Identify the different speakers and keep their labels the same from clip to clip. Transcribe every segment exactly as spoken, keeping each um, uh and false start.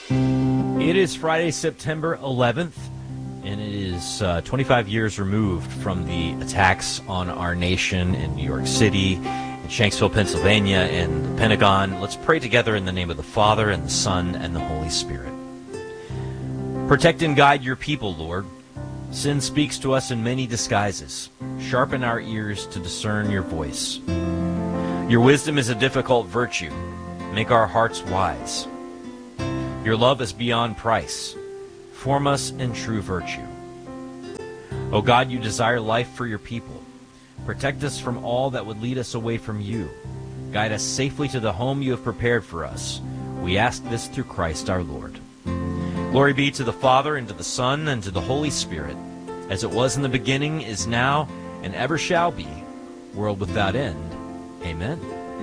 Speaker 1: It is Friday, September eleventh, and it is uh, twenty-five years removed from the attacks on our nation in New York City, in Shanksville, Pennsylvania, and the Pentagon. Let's pray together in the name of the Father, and the Son, and the Holy Spirit. Protect and guide your people, Lord. Sin speaks to us in many disguises. Sharpen our ears to discern your voice. Your wisdom is a difficult virtue. Make our hearts wise. Your love is beyond price. Form us in true virtue. O God, you desire life for your people. Protect us from all that would lead us away from you. Guide us safely to the home you have prepared for us. We ask this through Christ our Lord. Glory be to the Father, and to the Son, and to the Holy Spirit, as it was in the beginning, is now, and ever shall be, world without end. Amen.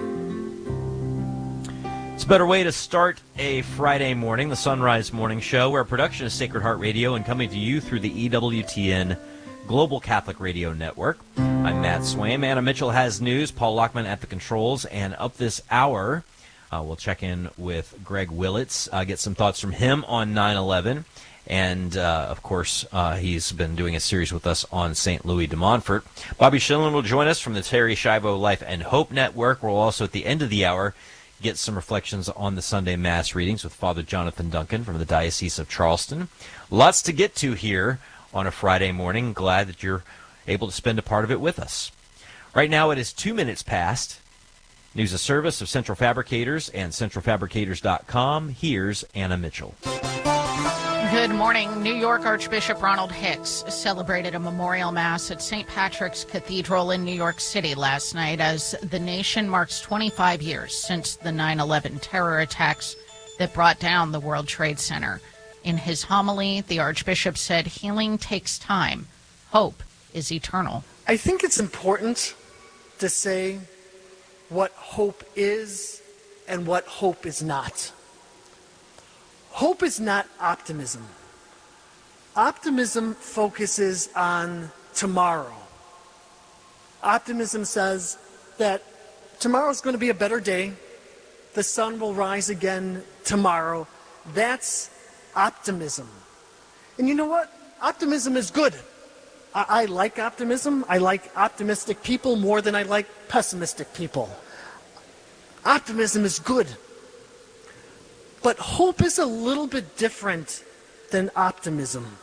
Speaker 1: It's a better way to start a Friday morning, the Sunrise Morning Show. Our production is Sacred Heart Radio and coming to you through the E W T N Global Catholic Radio Network. I'm Matt Swaim. Anna Mitchell has news. Paul Lockman at the controls. And up this hour, uh, we'll check in with Greg Willits, uh, get some thoughts from him on nine eleven. And, uh, of course, uh, he's been doing a series with us on Saint Louis de Montfort. Bobby Schillen will join us from the Terry Schiavo Life and Hope Network. We'll also, at the end of the hour, get some reflections on the Sunday Mass readings with Father Jonathan Duncan from the Diocese of Charleston. Lots to get to here on a Friday morning. Glad that you're able to spend a part of it with us. Right now it is two minutes past. News of service of Central Fabricators and central fabricators dot com. Here's Anna Mitchell.
Speaker 2: Good morning. New York Archbishop Ronald Hicks celebrated a memorial mass at Saint Patrick's Cathedral in New York City last night as the nation marks twenty-five years since the nine eleven terror attacks that brought down the World Trade Center. In his homily, the Archbishop said healing takes time. Hope is eternal.
Speaker 3: I think it's important to say what hope is and what hope is not. Hope is not optimism. Optimism focuses on tomorrow. Optimism says that tomorrow's going to be a better day. The sun will rise again tomorrow. That's optimism. And you know what? Optimism is good. I, I like optimism. I like optimistic people more than I like pessimistic people. Optimism is good. But hope is a little bit different than optimism.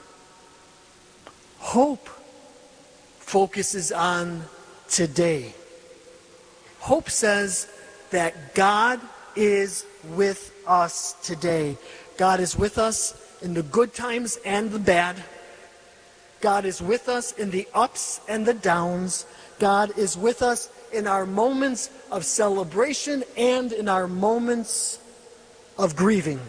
Speaker 3: Hope focuses on today. Hope says that God is with us today. God is with us in the good times and the bad. God is with us in the ups and the downs. God is with us in our moments of celebration and in our moments of grieving.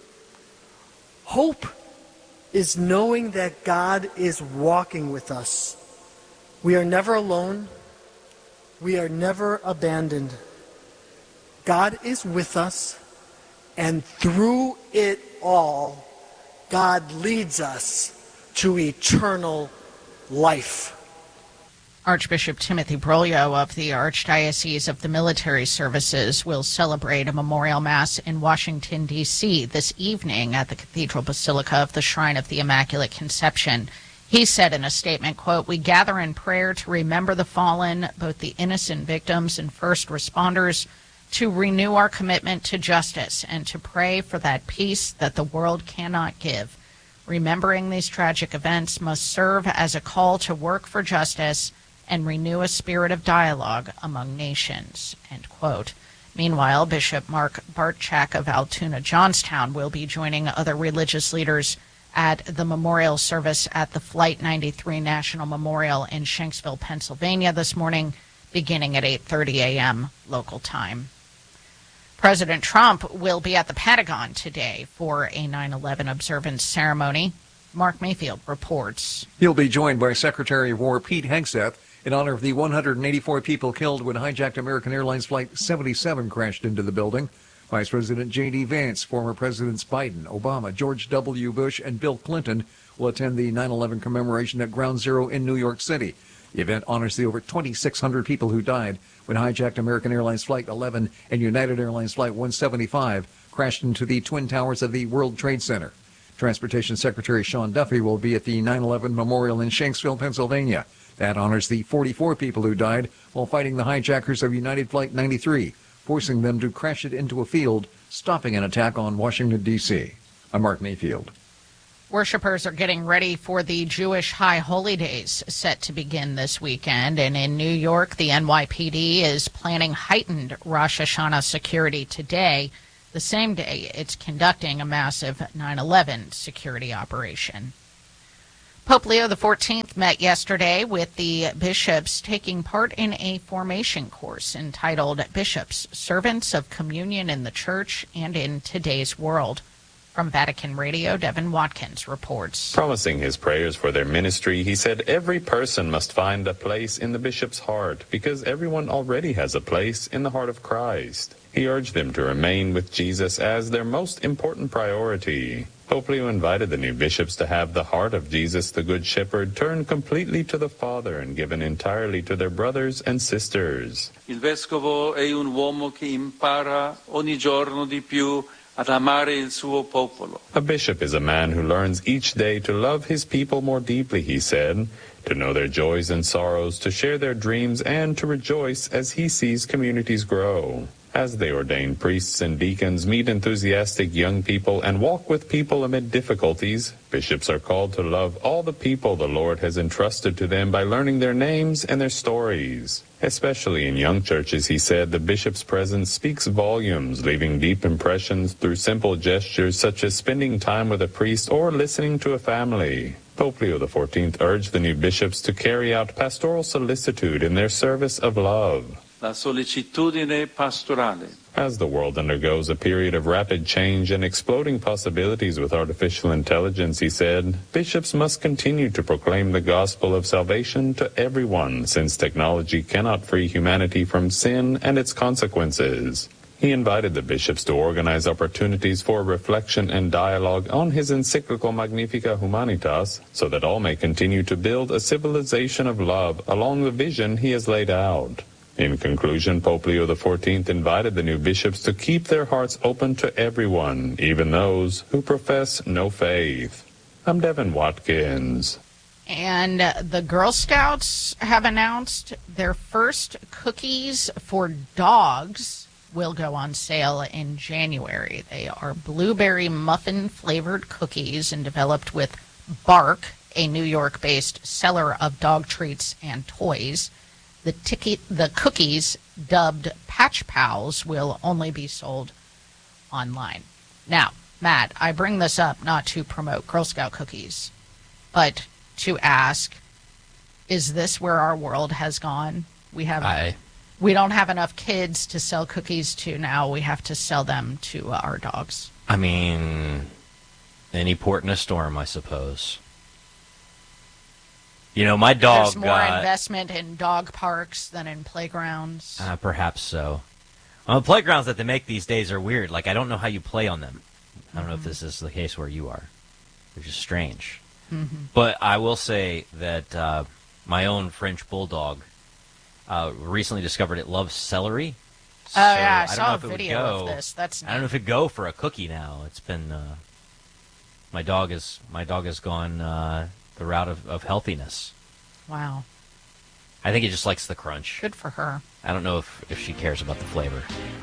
Speaker 3: Hope is knowing that God is walking with us. We are never alone. We are never abandoned. God is with us, and through it all, God leads us to eternal life.
Speaker 2: Archbishop Timothy Broglio of the Archdiocese of the Military Services will celebrate a memorial mass in Washington, D C this evening at the Cathedral Basilica of the Shrine of the Immaculate Conception. He said in a statement, quote, "We gather in prayer to remember the fallen, both the innocent victims and first responders, to renew our commitment to justice and to pray for that peace that the world cannot give. Remembering these tragic events must serve as a call to work for justice and renew a spirit of dialogue among nations," end quote. Meanwhile, Bishop Mark Bartchak of Altoona Johnstown will be joining other religious leaders at the memorial service at the Flight ninety-three National Memorial in Shanksville, Pennsylvania this morning, beginning at eight thirty a.m. local time. President Trump will be at the Pentagon today for a nine eleven observance ceremony. Mark Mayfield reports.
Speaker 4: He'll be joined by Secretary of War Pete Hegseth in honor of the one hundred eighty-four people killed when hijacked American Airlines Flight seventy-seven crashed into the building. Vice President J D Vance, former Presidents Biden, Obama, George W. Bush, and Bill Clinton will attend the nine eleven commemoration at Ground Zero in New York City. The event honors the over twenty-six hundred people who died when hijacked American Airlines Flight eleven and United Airlines Flight one seventy-five crashed into the Twin Towers of the World Trade Center. Transportation Secretary Sean Duffy will be at the nine eleven Memorial in Shanksville, Pennsylvania. That honors the forty-four people who died while fighting the hijackers of United Flight ninety-three, forcing them to crash it into a field, stopping an attack on Washington, D C I'm Mark Mayfield.
Speaker 2: Worshippers are getting ready for the Jewish High Holy Days set to begin this weekend. And in New York, the N Y P D is planning heightened Rosh Hashanah security today, the same day it's conducting a massive nine eleven security operation. Pope Leo the fourteenth met yesterday with the bishops taking part in a formation course entitled Bishops, Servants of Communion in the Church and in Today's World. From Vatican Radio, Devin Watkins reports.
Speaker 5: Promising his prayers for their ministry, he said every person must find a place in the bishop's heart because everyone already has a place in the heart of Christ. He urged them to remain with Jesus as their most important priority. Pope Leo invited the new bishops to have the heart of Jesus, the Good Shepherd, turned completely to the Father and given entirely to their brothers and sisters.
Speaker 6: Il vescovo è un uomo che impara ogni giorno di più ad amare il suo popolo.
Speaker 5: A bishop is a man who learns each day to love his people more deeply, he said, to know their joys and sorrows, to share their dreams, and to rejoice as he sees communities grow. As they ordain priests and deacons, meet enthusiastic young people, and walk with people amid difficulties, bishops are called to love all the people the Lord has entrusted to them by learning their names and their stories. Especially in young churches, he said, the bishop's presence speaks volumes, leaving deep impressions through simple gestures such as spending time with a priest or listening to a family. Pope Leo the fourteenth urged the new bishops to carry out pastoral solicitude in their service of love.
Speaker 6: La sollecitudine pastorale.
Speaker 5: As the world undergoes a period of rapid change and exploding possibilities with artificial intelligence, he said, bishops must continue to proclaim the gospel of salvation to everyone, since technology cannot free humanity from sin and its consequences. He invited the bishops to organize opportunities for reflection and dialogue on his encyclical Magnificat Humanitas, so that all may continue to build a civilization of love along the vision he has laid out. In conclusion, Pope Leo the fourteenth invited the new bishops to keep their hearts open to everyone, even those who profess no faith. I'm Devin Watkins.
Speaker 2: And the Girl Scouts have announced their first cookies for dogs will go on sale in January. They are blueberry muffin-flavored cookies and developed with Bark, a New York-based seller of dog treats and toys. The, tiki- the cookies, dubbed Patch Pals, will only be sold online. Now, Matt, I bring this up not to promote Girl Scout cookies, but to ask, is this where our world has gone? We have,
Speaker 1: I...
Speaker 2: we don't have enough kids to sell cookies to now. We have to sell them to uh, our dogs.
Speaker 1: I mean, any port in a storm, I suppose. You know, my dog
Speaker 2: There's more
Speaker 1: got...
Speaker 2: investment in dog parks than in playgrounds.
Speaker 1: Uh, perhaps so. Well, the playgrounds that they make these days are weird. Like, I don't know how you play on them. I don't know if this is the case where you are. They're just strange.
Speaker 2: Mm-hmm.
Speaker 1: But I will say that uh, my own French bulldog uh, recently discovered it loves celery.
Speaker 2: Oh, so yeah, I,
Speaker 1: I
Speaker 2: saw a
Speaker 1: don't know if
Speaker 2: video
Speaker 1: it would go,
Speaker 2: of this. That's neat.
Speaker 1: I don't know if it'd go for a cookie now. It's been... Uh, my dog is my dog has gone uh, the route of, of healthiness.
Speaker 2: Wow.
Speaker 1: I think it just likes the crunch.
Speaker 2: Good for her.
Speaker 1: I don't know if, if she cares about the flavor.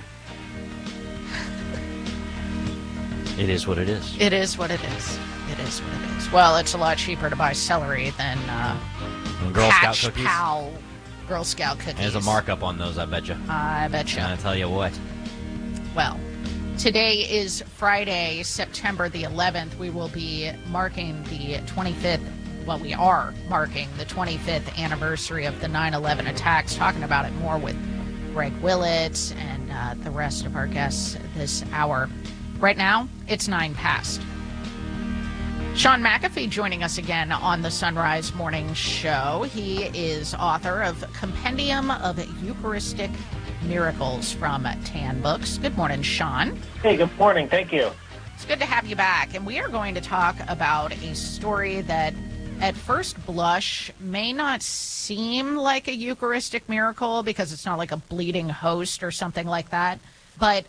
Speaker 1: It is what it is.
Speaker 2: It is what it is. It is what it is. Well, it's a lot cheaper to buy celery than uh,
Speaker 1: And Girl Scout
Speaker 2: Patch
Speaker 1: cookies.
Speaker 2: Pal Girl Scout cookies.
Speaker 1: There's a markup on those, I bet you.
Speaker 2: I bet you.
Speaker 1: I tell you what.
Speaker 2: Well, today is Friday, September the eleventh. We will be marking the twenty-fifth. Well, we are marking the twenty-fifth anniversary of the nine eleven attacks. Talking about it more with Greg Willits and uh, the rest of our guests this hour. Right now, it's nine past. Sean McAfee joining us again on the Sunrise Morning Show. He is author of Compendium of Eucharistic Miracles from Tan Books. Good morning, Sean.
Speaker 7: Hey, good morning. Thank you.
Speaker 2: It's good to have you back. And we are going to talk about a story that at first blush may not seem like a Eucharistic miracle because it's not like a bleeding host or something like that. But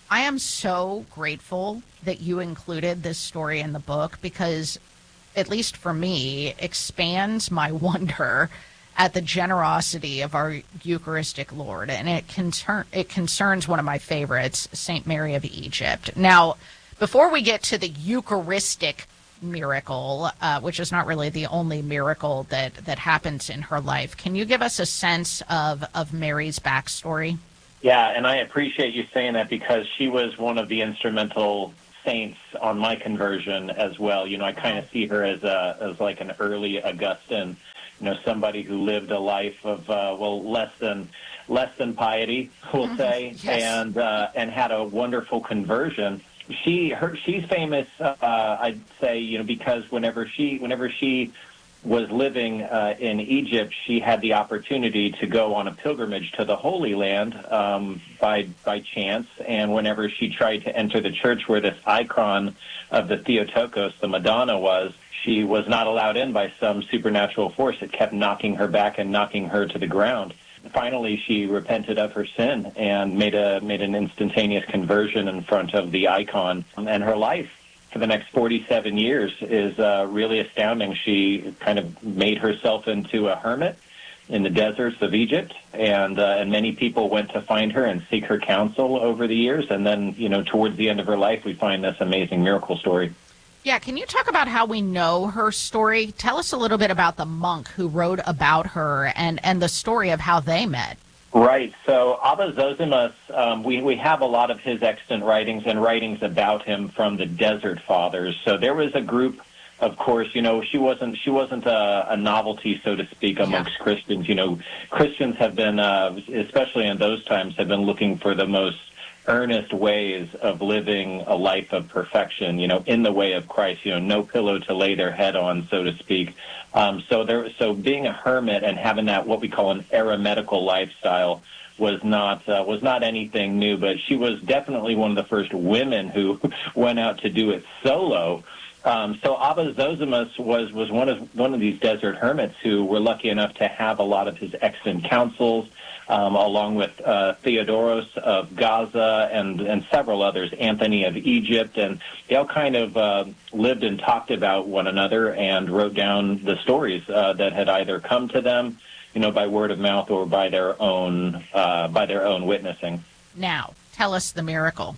Speaker 2: I am so grateful that you included this story in the book because, at least for me, expands my wonder at the generosity of our Eucharistic Lord. And it, concern, it concerns one of my favorites, Saint Mary of Egypt. Now, before we get to the Eucharistic miracle, uh, which is not really the only miracle that, that happens in her life, can you give us a sense of, of Mary's backstory?
Speaker 7: Yeah, and I appreciate you saying that because she was one of the instrumental saints on my conversion as well. You know, I kind of see her as a as like an early Augustine, you know, somebody who lived a life of uh, well less than less than piety, we'll say,
Speaker 2: yes.
Speaker 7: and uh, and had a wonderful conversion. She her she's famous, uh, I'd say, you know, because whenever she whenever she was living uh, in Egypt, she had the opportunity to go on a pilgrimage to the Holy Land um, by by chance. And whenever she tried to enter the church where this icon of the Theotokos, the Madonna, was, she was not allowed in by some supernatural force. It kept knocking her back and knocking her to the ground. Finally, she repented of her sin and made a made an instantaneous conversion in front of the icon, and her life for the next forty-seven years is uh, really astounding. She kind of made herself into a hermit in the deserts of Egypt, and uh, and many people went to find her and seek her counsel over the years. And then, you know, towards the end of her life, we find this amazing miracle story.
Speaker 2: Yeah, can you talk about how we know her story? Tell us a little bit about the monk who wrote about her and, and the story of how they met.
Speaker 7: Right. So Abba Zosimus, um, we, we have a lot of his extant writings and writings about him from the Desert Fathers. So there was a group, of course, you know, she wasn't she wasn't a, a novelty, so to speak, amongst yeah. Christians. You know, Christians have been, uh, especially in those times, have been looking for the most earnest ways of living a life of perfection, you know, in the way of Christ, you know, no pillow to lay their head on, so to speak. Um, so there, so being a hermit and having that what we call an eremitical lifestyle was not uh, was not anything new. But she was definitely one of the first women who went out to do it solo. Um, so Abba Zosimus was was one of one of these desert hermits who were lucky enough to have a lot of his extant counsels, um, along with uh, Theodoros of Gaza and and several others, Anthony of Egypt, and they all kind of uh, lived and talked about one another and wrote down the stories uh, that had either come to them, you know, by word of mouth or by their own uh, by their own witnessing.
Speaker 2: Now, tell us the miracle.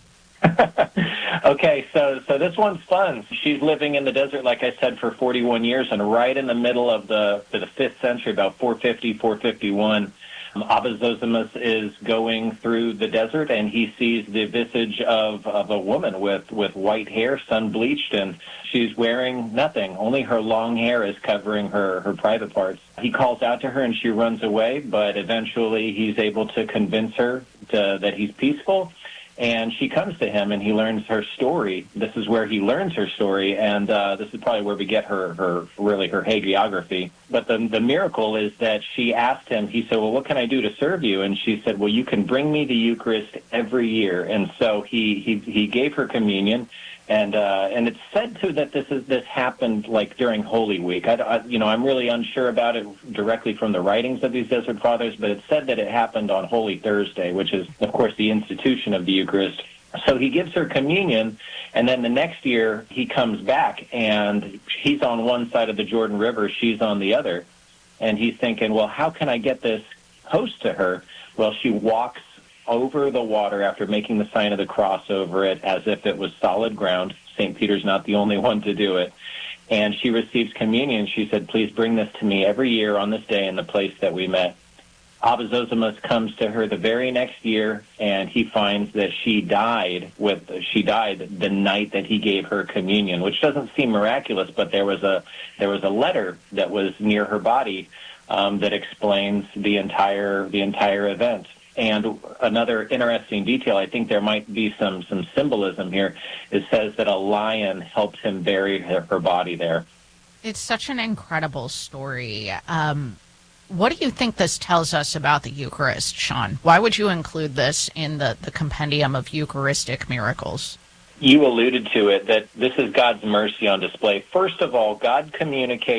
Speaker 7: Okay, so so this one's fun. She's living in the desert, like I said, for forty-one years, and right in the middle of the the fifth century, about four fifty, four fifty-one, um, Abba Zosimus is going through the desert, and he sees the visage of, of a woman with, with white hair, sun-bleached, and she's wearing nothing. Only her long hair is covering her, her private parts. He calls out to her, and she runs away, but eventually he's able to convince her to, that he's peaceful. And she comes to him, and he learns her story. This is where he learns her story, and uh, this is probably where we get her, her really her hagiography. But the the miracle is that she asked him, he said, well, what can I do to serve you? And she said, well, you can bring me the Eucharist every year. And so he, he, he gave her communion. And uh, and it's said too that this is this happened like during Holy Week. I, I, you know, I'm really unsure about it directly from the writings of these Desert Fathers, but it's said that it happened on Holy Thursday, which is, of course, the institution of the Eucharist. So he gives her communion, and then the next year he comes back, and he's on one side of the Jordan River, she's on the other, and he's thinking, well, how can I get this host to her? Well, she walks over the water after making the sign of the cross over it as if it was solid ground. Saint Peter's not the only one to do it. And she receives communion. She said, please bring this to me every year on this day in the place that we met. Abba Zosimus comes to her the very next year, and he finds that she died with she died the night that he gave her communion, which doesn't seem miraculous, but there was a there was a letter that was near her body um, that explains the entire the entire event. And another interesting detail, I think there might be some, some symbolism here, it says that a lion helped him bury her, her body there.
Speaker 2: It's such an incredible story. Um, what do you think this tells us about the Eucharist, Sean? Why would you include this in the, the compendium of Eucharistic miracles?
Speaker 7: You alluded to it, that this is God's mercy on display. First of all, God communicates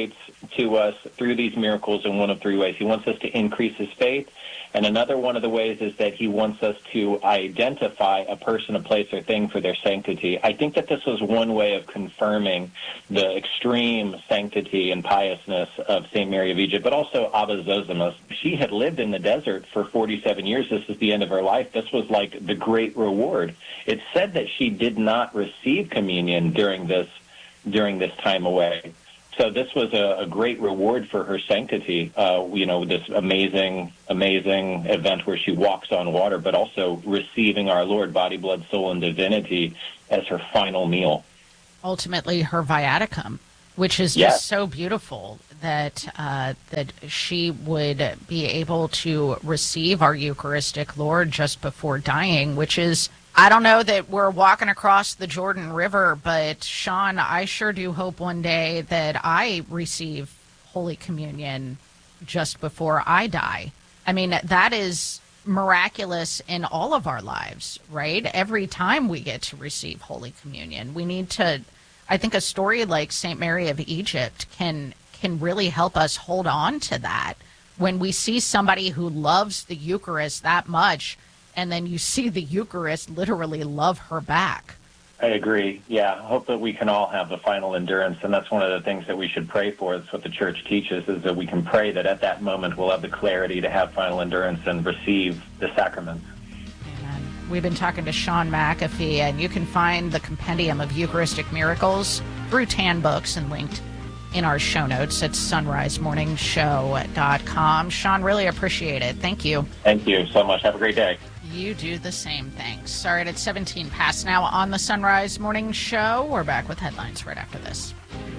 Speaker 7: to us through these miracles in one of three ways. He wants us to increase his faith, and another one of the ways is that he wants us to identify a person, a place, or thing for their sanctity. I think that this was one way of confirming the extreme sanctity and piousness of Saint Mary of Egypt, but also Abba Zosimus. She had lived in the desert for forty-seven years. This is the end of her life. This was like the great reward. It's said that she did not receive communion during this during this time away. So this was a, a great reward for her sanctity, uh, you know, this amazing, amazing event where she walks on water, but also receiving our Lord, body, blood, soul, and divinity as her final meal.
Speaker 2: Ultimately, her viaticum, which is
Speaker 7: Yes.
Speaker 2: just so beautiful that uh, that she would be able to receive our Eucharistic Lord just before dying, which is, I don't know that we're walking across the Jordan River, but Sean, I sure do hope one day that I receive Holy Communion just before I die. I mean, that is miraculous in all of our lives, right? Every time we get to receive Holy Communion, we need to, I think a story like Saint Mary of Egypt can can really help us hold on to that. When we see somebody who loves the Eucharist that much, and then you see the Eucharist literally love her back.
Speaker 7: I agree. Yeah, I hope that we can all have the final endurance, and that's one of the things that we should pray for. That's what the Church teaches, is that we can pray that at that moment we'll have the clarity to have final endurance and receive the sacraments.
Speaker 2: Amen. We've been talking to Sean McAfee, and you can find the Compendium of Eucharistic Miracles through Tan Books and linked in our show notes at sunrise morning show dot com. Sean, really appreciate it. Thank you.
Speaker 7: Thank you so much. Have a great day.
Speaker 2: You do the same. Thanks. All right, it's seventeen past now on the Sunrise Morning Show. We're back with headlines right after this.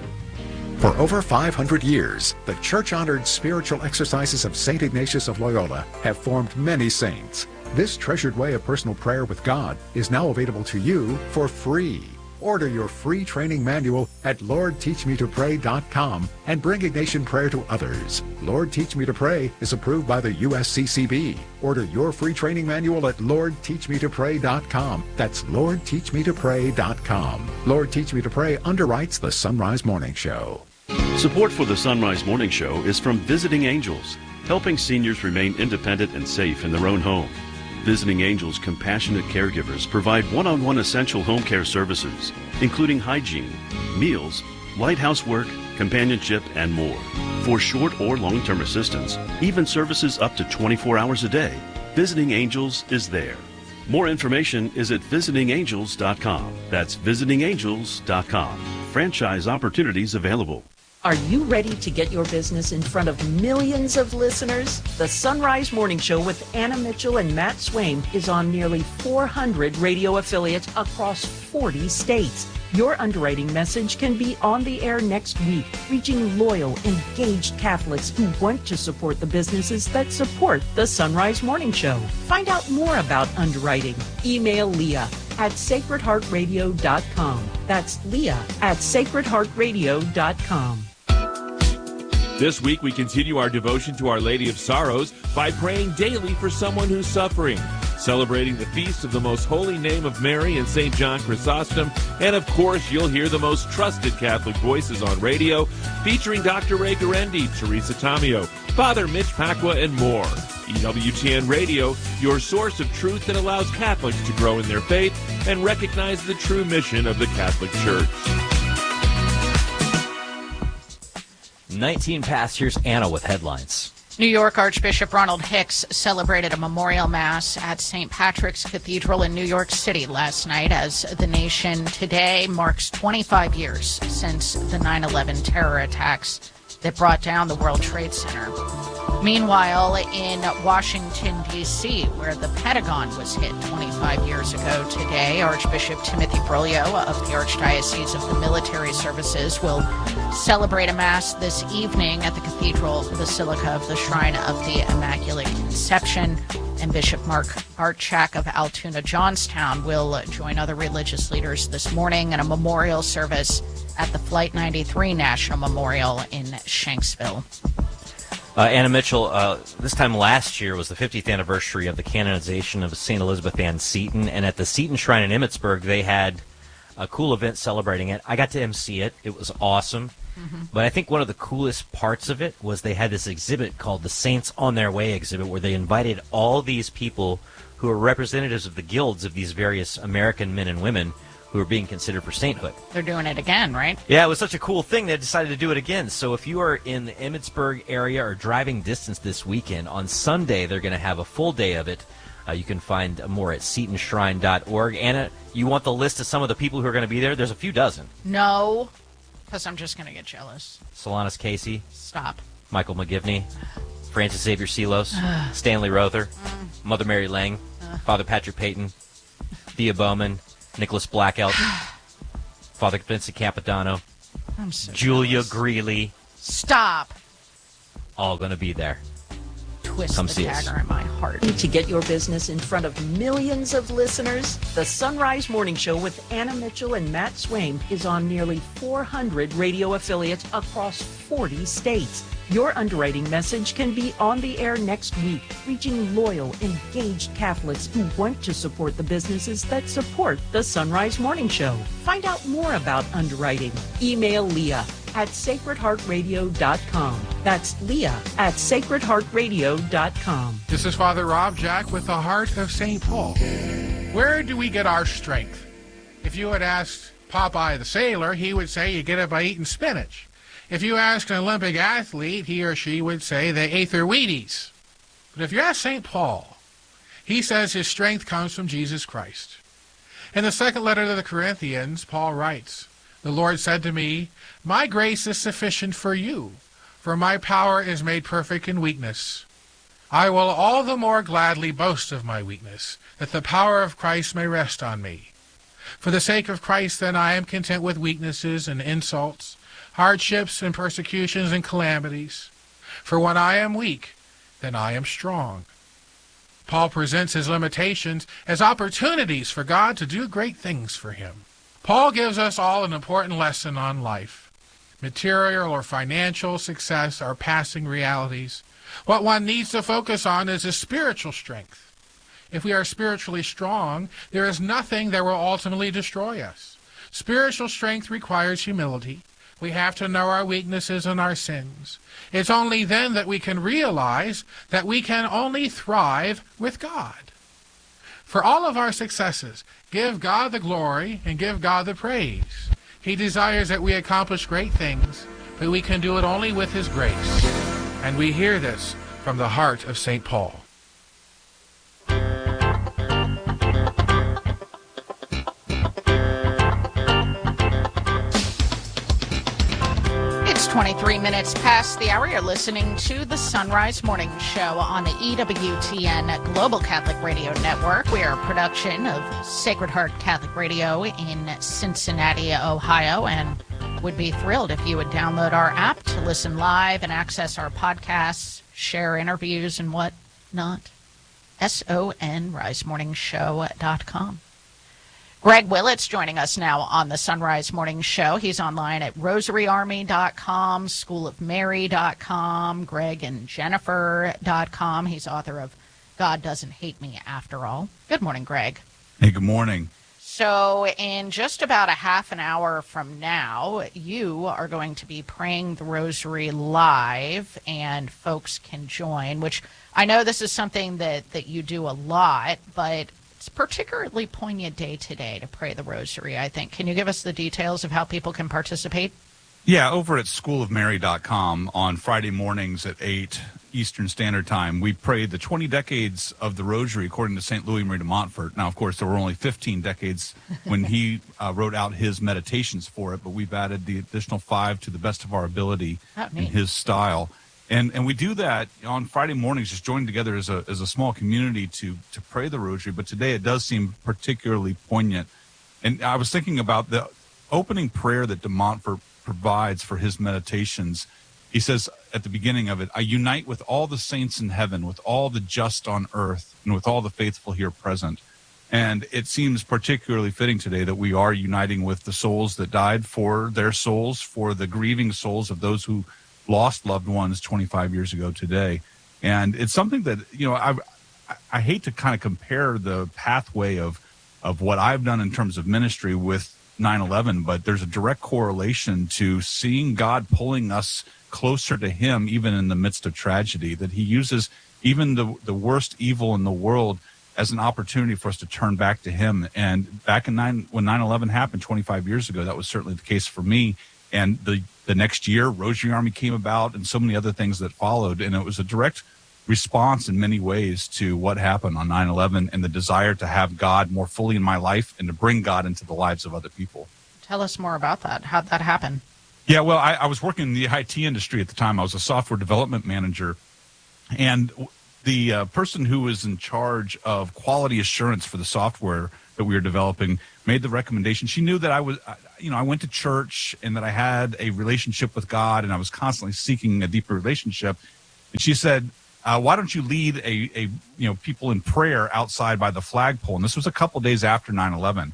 Speaker 8: For over five hundred years, the church-honored spiritual exercises of Saint Ignatius of Loyola have formed many saints. This treasured way of personal prayer with God is now available to you for free. Order your free training manual at lord teach me to pray dot com and bring Ignatian prayer to others. Lord Teach Me to Pray is approved by the U S C C B. Order your free training manual at lord teach me to pray dot com. That's lord teach me to pray dot com. Lord Teach Me to Pray underwrites the Sunrise Morning Show.
Speaker 9: Support for the Sunrise Morning Show is from Visiting Angels, helping seniors remain independent and safe in their own home. Visiting Angels compassionate caregivers provide one-on-one essential home care services, including hygiene, meals, light housework, companionship, and more. For short or long-term assistance, even services up to twenty-four hours a day, Visiting Angels is there. More information is at visiting angels dot com. That's visiting angels dot com. Franchise opportunities available.
Speaker 10: Are you ready to get your business in front of millions of listeners? The Sunrise Morning Show with Anna Mitchell and Matt Swain is on nearly four hundred radio affiliates across forty states. Your underwriting message can be on the air next week, reaching loyal, engaged Catholics who want to support the businesses that support the Sunrise Morning Show. Find out more about underwriting. Email Leah at sacred heart radio dot com. That's Leah at sacred heart radio dot com.
Speaker 11: This week, we continue our devotion to Our Lady of Sorrows by praying daily for someone who's suffering, celebrating the feast of the most holy name of Mary and Saint John Chrysostom, and of course, you'll hear the most trusted Catholic voices on radio, featuring Doctor Ray Guarendi, Teresa Tomeo, Father Mitch Pacwa, and more. E W T N Radio, your source of truth that allows Catholics to grow in their faith and recognize the true mission of the Catholic Church.
Speaker 1: nineteen past, here's Anna with headlines.
Speaker 2: New York Archbishop Ronald Hicks celebrated a memorial mass at Saint Patrick's Cathedral in New York City last night as the nation today marks twenty-five years since the nine eleven terror attacks that brought down the World Trade Center. Meanwhile, in Washington, D C, where the Pentagon was hit twenty-five years ago today, Archbishop Timothy Broglio of the Archdiocese of the Military Services will celebrate a Mass this evening at the Cathedral Basilica of the Shrine of the Immaculate Conception. And Bishop Mark Bartchak of Altoona Johnstown will join other religious leaders this morning in a memorial service at the Flight ninety-three National Memorial in Shanksville.
Speaker 1: Uh, Anna Mitchell, uh, this time last year was the fiftieth anniversary of the canonization of Saint Elizabeth Ann Seton, and at the Seton Shrine in Emmitsburg, they had a cool event celebrating it. I got to emcee it. It was awesome.
Speaker 2: Mm-hmm.
Speaker 1: But I think one of the coolest parts of it was they had this exhibit called the Saints on Their Way exhibit, where they invited all these people who are representatives of the guilds of these various American men and women who are being considered for sainthood.
Speaker 2: They're doing it again, right?
Speaker 1: Yeah, it was such a cool thing they decided to do it again. So if you are in the Emmitsburg area or driving distance this weekend, on Sunday they're going to have a full day of it. Uh, you can find more at seton shrine dot org. Anna, you want the list of some of the people who are going to be there? There's a few dozen.
Speaker 2: No, because I'm just going to get jealous.
Speaker 1: Solanus Casey.
Speaker 2: Stop.
Speaker 1: Michael McGivney. Francis Xavier Sealos. Stanley Rother. Mm. Mother Mary Lang. Uh. Father Patrick Payton. Thea Bowman. Nicholas Blackelt. Father Vincent Capodanno.
Speaker 2: I'm so
Speaker 1: Julia
Speaker 2: jealous.
Speaker 1: Greeley.
Speaker 2: Stop.
Speaker 1: All going to be there.
Speaker 2: Twist
Speaker 1: Come
Speaker 2: the
Speaker 1: see us.
Speaker 2: dagger in my heart.
Speaker 10: To get your business in front of millions of listeners, the Sunrise Morning Show with Anna Mitchell and Matt Swaim is on nearly four hundred radio affiliates across forty states. Your underwriting message can be on the air next week, reaching loyal, engaged Catholics who want to support the businesses that support the Sunrise Morning Show. Find out more about underwriting. Email Leah at sacred heart radio dot com. That's Leah at sacred heart radio dot com.
Speaker 12: This is Father Rob Jack with the Heart of Saint Paul. Where do we get our strength? If you had asked Popeye the sailor, he would say you get it by eating spinach. If you ask an Olympic athlete, he or she would say they ate their Wheaties. But if you ask Saint Paul, he says his strength comes from Jesus Christ. In the second letter to the Corinthians, Paul writes, "The Lord said to me, my grace is sufficient for you, for my power is made perfect in weakness. I will all the more gladly boast of my weakness, that the power of Christ may rest on me. For the sake of Christ, then, I am content with weaknesses and insults, hardships and persecutions and calamities. For when I am weak, then I am strong." Paul presents his limitations as opportunities for God to do great things for him. Paul gives us all an important lesson on life. Material or financial success are passing realities. What one needs to focus on is his spiritual strength. If we are spiritually strong, there is nothing that will ultimately destroy us. Spiritual strength requires humility. We have to know our weaknesses and our sins. It's only then that we can realize that we can only thrive with God. For all of our successes, give God the glory and give God the praise. He desires that we accomplish great things, but we can do it only with his grace. And we hear this from the heart of Saint Paul.
Speaker 2: It's twenty-three minutes past the hour. You're listening to the Sunrise Morning Show on the E W T N Global Catholic Radio Network. We are a production of Sacred Heart Catholic Radio in Cincinnati, Ohio, and would be thrilled if you would download our app to listen live and access our podcasts, share interviews, and what not. S O N rise morning show dot com. Greg Willits joining us now on the Sunrise Morning Show. He's online at rosary army dot com, school of mary dot com, greg and jennifer dot com. He's author of God Doesn't Hate Me After All. Good morning, Greg.
Speaker 13: Hey, good morning.
Speaker 2: So in just about a half an hour from now, you are going to be praying the rosary live, and folks can join, which I know this is something that, that you do a lot, but it's a particularly poignant day today to pray the rosary, I think. Can you give us the details of how people can participate?
Speaker 13: Yeah, over at school of mary dot com on Friday mornings at eight Eastern Standard Time, we prayed the twenty decades of the Rosary according to Saint Louis Marie de Montfort. Now, of course, there were only fifteen decades when he uh, wrote out his meditations for it, but we've added the additional five to the best of our ability
Speaker 2: Oh,
Speaker 13: in
Speaker 2: neat.
Speaker 13: his style. And and we do that on Friday mornings, just joining together as a as a small community to to pray the Rosary. But today it does seem particularly poignant. And I was thinking about the opening prayer that de Montfort provides for his meditations. He says at the beginning of it, "I unite with all the saints in heaven, with all the just on earth, and with all the faithful here present." And it seems particularly fitting today that we are uniting with the souls that died, for their souls, for the grieving souls of those who lost loved ones twenty-five years ago today. And it's something that, you know, I I hate to kind of compare the pathway of of what I've done in terms of ministry with nine eleven, but there's a direct correlation to seeing God pulling us closer to him, even in the midst of tragedy, that he uses even the, the worst evil in the world as an opportunity for us to turn back to him. And back in nine, when nine eleven happened twenty-five years ago, that was certainly the case for me. And the, the next year, Rosary Army came about and so many other things that followed. And it was a direct response in many ways to what happened on nine eleven and the desire to have God more fully in my life and to bring God into the lives of other people.
Speaker 2: Tell us more about that. How'd that happen?
Speaker 13: Yeah, well, I, I was working in the I T industry at the time. I was a software development manager. And the uh, person who was in charge of quality assurance for the software that we were developing made the recommendation. She knew that I was, you know, I went to church and that I had a relationship with God and I was constantly seeking a deeper relationship. And she said, uh, why don't you lead a, a, you know, people in prayer outside by the flagpole? And this was a couple days after nine eleven.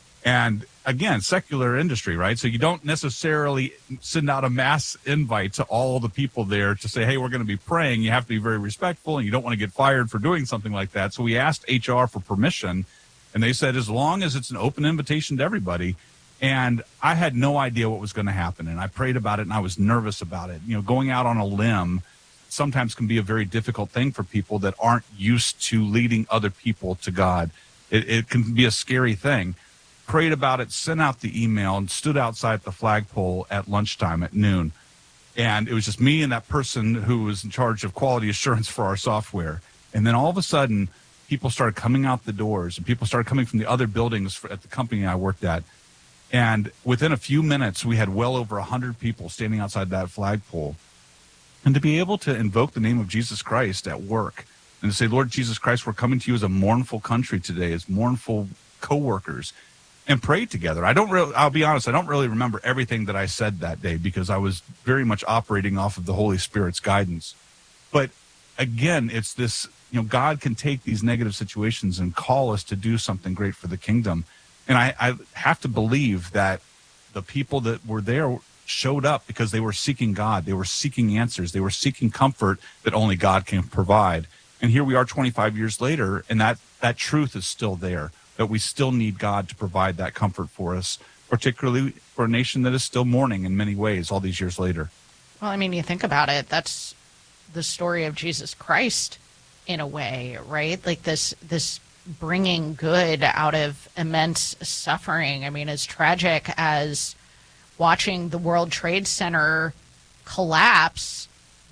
Speaker 13: And again, secular industry, right? So you don't necessarily send out a mass invite to all the people there to say, hey, we're going to be praying. You have to be very respectful and you don't want to get fired for doing something like that. So we asked H R for permission and they said, as long as it's an open invitation to everybody. And I had no idea what was going to happen. And I prayed about it and I was nervous about it. You know, going out on a limb sometimes can be a very difficult thing for people that aren't used to leading other people to God. It, it can be a scary thing. Prayed about it, sent out the email, and stood outside the flagpole at lunchtime at noon. And it was just me and that person who was in charge of quality assurance for our software. And then all of a sudden, people started coming out the doors, and people started coming from the other buildings for, at the company I worked at. And within a few minutes, we had well over one hundred people standing outside that flagpole. And to be able to invoke the name of Jesus Christ at work and to say, Lord Jesus Christ, we're coming to you as a mournful country today, as mournful coworkers, and prayed together. I don't really, I'll be honest, I don't really remember everything that I said that day because I was very much operating off of the Holy Spirit's guidance. But again, it's this, you know, God can take these negative situations and call us to do something great for the kingdom. And I, I have to believe that the people that were there showed up because they were seeking God. They were seeking answers. They were seeking comfort that only God can provide. And here we are twenty-five years later, and that, that truth is still there. That we still need God to provide that comfort for us, particularly for a nation that is still mourning in many ways all these years later.
Speaker 2: Well, I mean, you think about it, that's the story of Jesus Christ in a way, right? Like this this bringing good out of immense suffering. I mean, as tragic as watching the World Trade Center collapse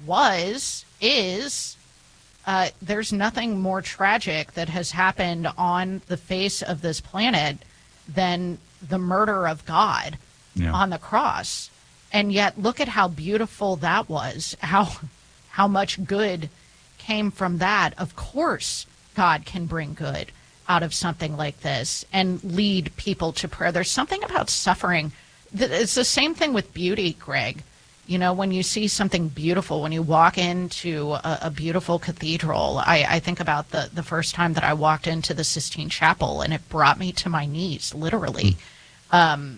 Speaker 2: was, is... Uh, there's nothing more tragic that has happened on the face of this planet than the murder of God yeah. on the cross. And yet, look at how beautiful that was, how how much good came from that. Of course, God can bring good out of something like this and lead people to prayer. There's something about suffering. It's the same thing with beauty, Greg. You know, when you see something beautiful, when you walk into a, a beautiful cathedral, I, I think about the, the first time that I walked into the Sistine Chapel, and it brought me to my knees, literally. Mm. Um,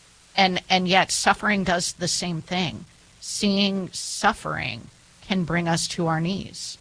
Speaker 2: and and yet suffering does the same thing. Seeing suffering can bring us to our knees.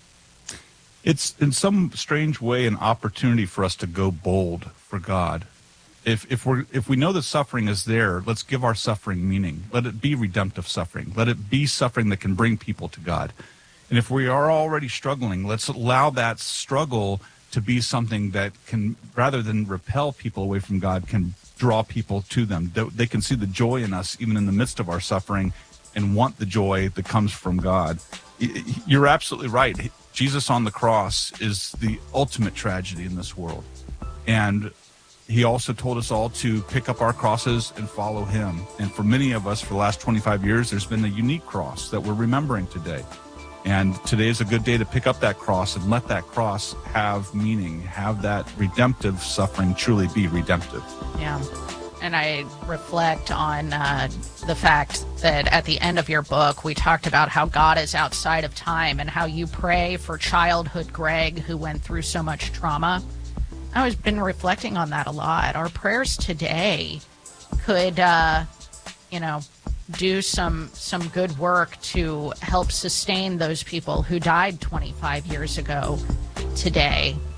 Speaker 13: It's in some strange way an opportunity for us to go bold for God. If if we if we know that suffering is there, let's give our suffering meaning. Let it be redemptive suffering. Let it be suffering that can bring people to God. And if we are already struggling, let's allow that struggle to be something that can, rather than repel people away from God, can draw people to them. They can see the joy in us even in the midst of our suffering and want the joy that comes from God. You're absolutely right. Jesus on the cross is the ultimate tragedy in this world. And he also told us all to pick up our crosses and follow him. And for many of us, for the last twenty-five years, there's been a unique cross that we're remembering today. And today is a good day to pick up that cross and let that cross have meaning, have that redemptive suffering truly be redemptive.
Speaker 2: Yeah. And I reflect on uh, the fact that at the end of your book, we talked about how God is outside of time and how you pray for childhood Greg who went through so much trauma. I've been reflecting on that a lot. Our prayers today could, uh, you know, do some some good work to help sustain those people who died twenty-five years ago today.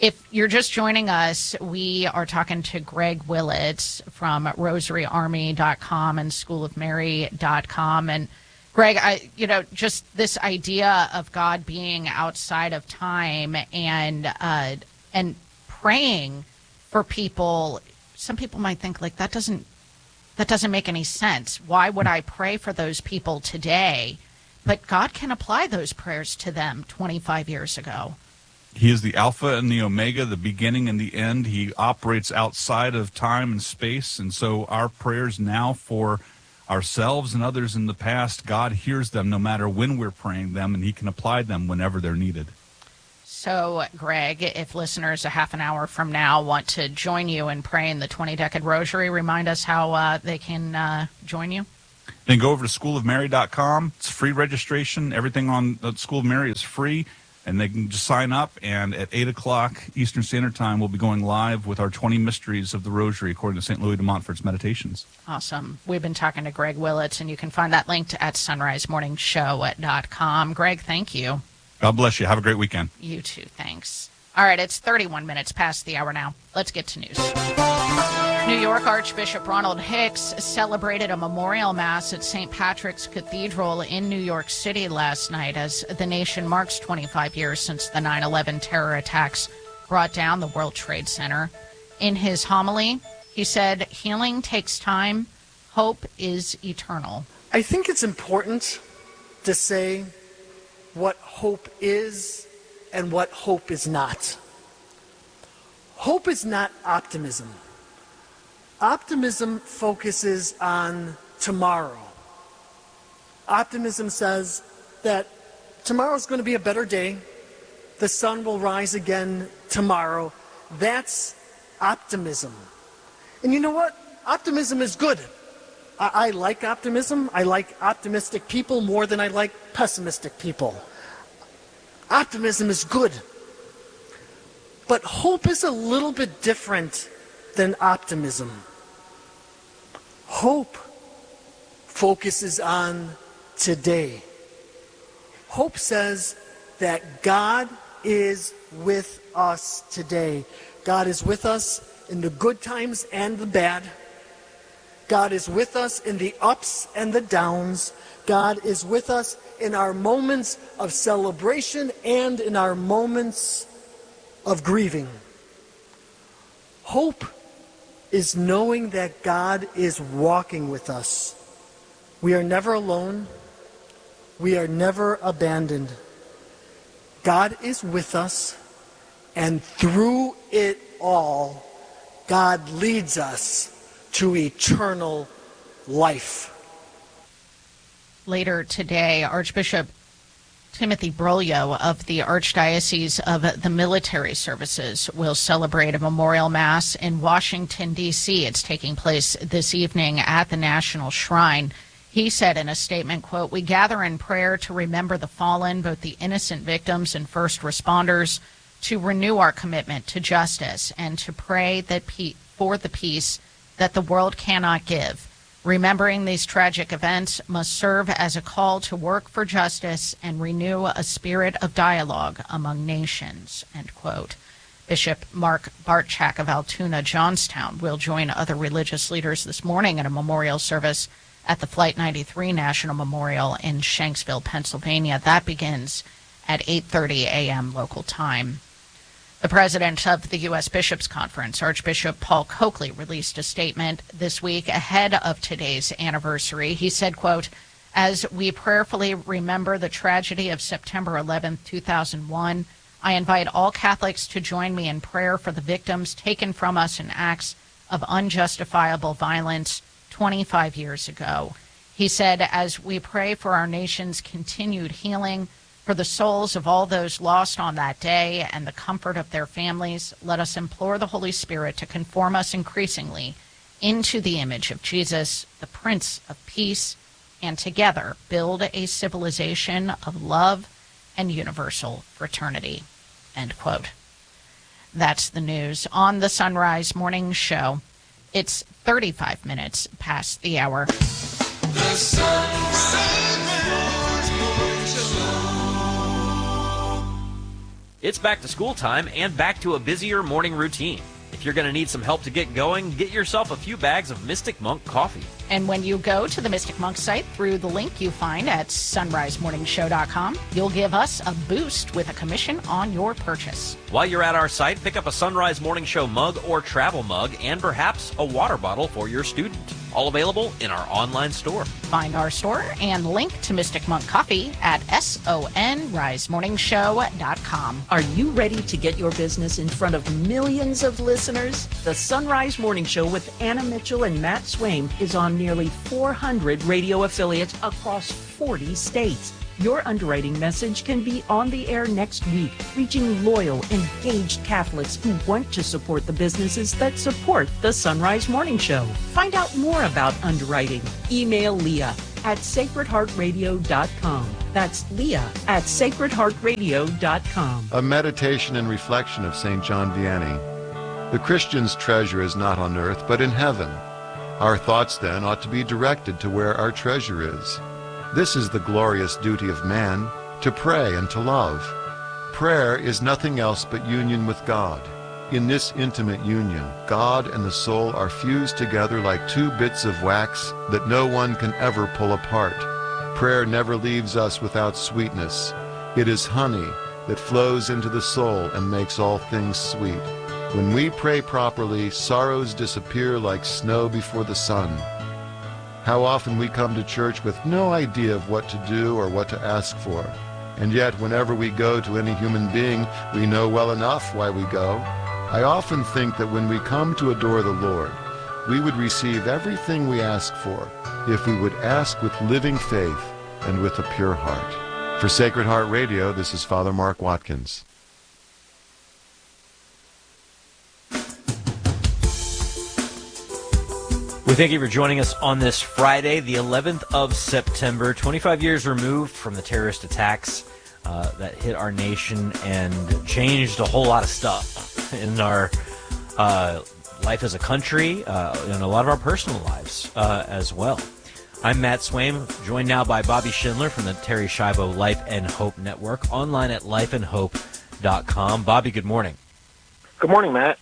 Speaker 2: If you're just joining us, we are talking to Greg Willits from rosary army dot com and school of mary dot com. And Greg, I, you know, just this idea of God being outside of time and uh, and praying for people. Some people might think like that doesn't that doesn't make any sense. Why would I pray for those people today? But God can apply those prayers to them twenty-five years ago.
Speaker 13: He is the Alpha and the Omega, the beginning and the end. He operates outside of time and space. And so our prayers now for ourselves and others in the past, God hears them no matter when we're praying them, and he can apply them whenever they're needed.
Speaker 2: So, Greg, if listeners a half an hour from now want to join you in praying the twenty-decade rosary, remind us how uh, they can uh, join you.
Speaker 13: Then go over to school of mary dot com. It's free registration. Everything on the School of Mary is free. And they can just sign up, and at eight o'clock Eastern Standard Time, we'll be going live with our twenty Mysteries of the Rosary, according to Saint Louis de Montfort's Meditations.
Speaker 2: Awesome. We've been talking to Greg Willits, and you can find that linked at sunrise morning show dot com. Greg, thank you.
Speaker 13: God bless you. Have a great weekend.
Speaker 2: You too. Thanks. All right, it's thirty-one minutes past the hour now. Let's get to news. New York Archbishop Ronald Hicks celebrated a memorial mass at Saint Patrick's Cathedral in New York City last night as the nation marks twenty-five years since the nine eleven terror attacks brought down the World Trade Center. In his homily, he said, "Healing takes time. Hope is eternal."
Speaker 3: I think it's important to say what hope is and what hope is not. Hope is not optimism. Optimism focuses on tomorrow. Optimism says that tomorrow's going to be a better day. The sun will rise again tomorrow. That's optimism. And you know what? Optimism is good. I, I like optimism. I like optimistic people more than I like pessimistic people. Optimism is good. But hope is a little bit different than optimism. Hope focuses on today. Hope says that God is with us today. God is with us in the good times and the bad. God is with us in the ups and the downs. God is with us in our moments of celebration and in our moments of grieving. Hope is knowing that God is walking with us. We are never alone. We are never abandoned. God is with us, and through it all, God leads us to eternal life.
Speaker 2: Later today, Archbishop Timothy Broglio of the Archdiocese of the Military Services will celebrate a memorial mass in Washington, D C It's taking place this evening at the National Shrine. He said in a statement, quote, "We gather in prayer to remember the fallen, both the innocent victims and first responders, to renew our commitment to justice and to pray that pe- for the peace that the world cannot give. Remembering these tragic events must serve as a call to work for justice and renew a spirit of dialogue among nations," end quote. Bishop Mark Bartchak of Altoona, Johnstown, will join other religious leaders this morning in a memorial service at the Flight ninety-three National Memorial in Shanksville, Pennsylvania. That begins at eight thirty a.m. local time. The president of the U S Bishops' Conference, Archbishop Paul Coakley, released a statement this week ahead of today's anniversary. He said, quote, "As we prayerfully remember the tragedy of September eleventh, two thousand one, I invite all Catholics to join me in prayer for the victims taken from us in acts of unjustifiable violence twenty-five years ago." He said, "As we pray for our nation's continued healing, for the souls of all those lost on that day and the comfort of their families, let us implore the Holy Spirit to conform us increasingly into the image of Jesus, the Prince of Peace, and together build a civilization of love and universal fraternity," end quote. That's the news on the Sunrise Morning Show. It's thirty-five minutes past the hour.
Speaker 14: The Sunrise Morning Show.
Speaker 1: It's back to school time and back to a busier morning routine. If you're going to need some help to get going, get yourself a few bags of Mystic Monk coffee.
Speaker 2: And when you go to the Mystic Monk site through the link you find at sunrise morning show dot com, you'll give us a boost with a commission on your purchase.
Speaker 1: While you're at our site, pick up a Sunrise Morning Show mug or travel mug and perhaps a water bottle for your student. All available in our online store.
Speaker 2: Find our store and link to Mystic Monk Coffee at sunrise morning show dot com.
Speaker 10: Are you ready to get your business in front of millions of listeners? The Sunrise Morning Show with Anna Mitchell and Matt Swaim is on nearly four hundred radio affiliates across forty states. Your underwriting message can be on the air next week, reaching loyal, engaged Catholics who want to support the businesses that support the Sunrise Morning Show. Find out more about underwriting. Email Leah at sacred heart radio dot com. That's Leah at sacred heart radio dot com.
Speaker 14: A meditation and reflection of Saint John Vianney. The Christian's treasure is not on earth, but in heaven. Our thoughts, then, ought to be directed to where our treasure is. This is the glorious duty of man, to pray and to love. Prayer is nothing else but union with God. In this intimate union, God and the soul are fused together like two bits of wax that no one can ever pull apart. Prayer never leaves us without sweetness. It is honey that flows into the soul and makes all things sweet. When we pray properly, sorrows disappear like snow before the sun. How often we come to church with no idea of what to do or what to ask for. And yet, whenever we go to any human being, we know well enough why we go. I often think that when we come to adore the Lord, we would receive everything we ask for if we would ask with living faith and with a pure heart. For Sacred Heart Radio, this is Father Mark Watkins.
Speaker 1: We thank you for joining us on this Friday, the eleventh of September, twenty-five years removed from the terrorist attacks uh, that hit our nation and changed a whole lot of stuff in our uh, life as a country uh, and a lot of our personal lives uh, as well. I'm Matt Swaim, joined now by Bobby Schindler from the Terry Schiavo Life and Hope Network, online at life and hope dot com. Bobby, good morning.
Speaker 15: Good morning, Matt.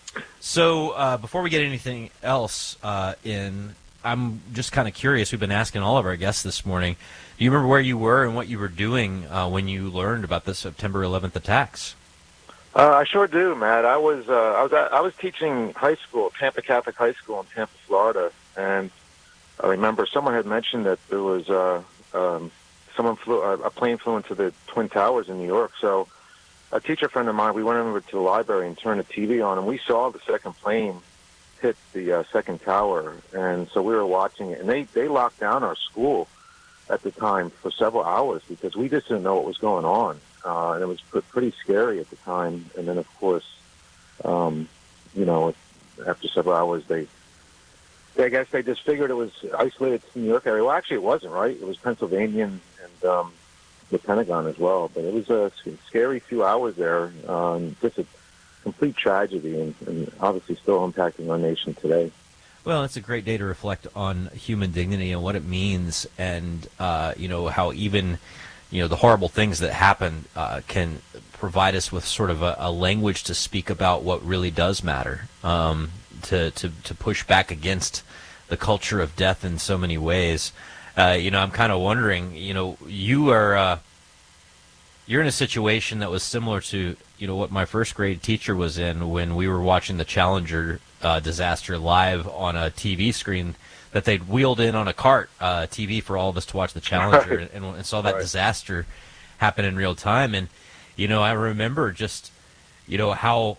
Speaker 1: So uh, before we get anything else uh, in, I'm just kind of curious. We've been asking all of our guests this morning. Do you remember where you were and what you were doing uh, when you learned about the September eleventh attacks?
Speaker 15: Uh, I sure do, Matt. I was uh, I was at, I was teaching high school, Tampa Catholic High School in Tampa, Florida, and I remember someone had mentioned that there was uh, um, someone flew uh, a plane flew into the Twin Towers in New York. So a teacher friend of mine, we went over to the library and turned the T V on, and we saw the second plane hit the uh, second tower. And so we were watching it, and they, they locked down our school at the time for several hours because we just didn't know what was going on. Uh, and it was pr- pretty scary at the time. And then, of course, um, you know, after several hours, they, they, I guess they just figured it was isolated to the New York area. Well, actually, it wasn't, right? It was Pennsylvania and, and um, the Pentagon as well. But it was a scary few hours there, um, just a complete tragedy, and, and obviously still impacting our nation today.
Speaker 1: Well, it's a great day to reflect on human dignity and what it means, and uh, you know how even you know the horrible things that happen uh, can provide us with sort of a, a language to speak about what really does matter, um, to, to to push back against the culture of death in so many ways. Uh, you know, I'm kind of wondering, you know, you are uh, you're in a situation that was similar to you know what my first grade teacher was in when we were watching the Challenger uh, disaster live on a T V screen that they'd wheeled in on a cart, uh, T V for all of us to watch the Challenger, right. and, and saw that right. disaster happen in real time. And you know, I remember just you know how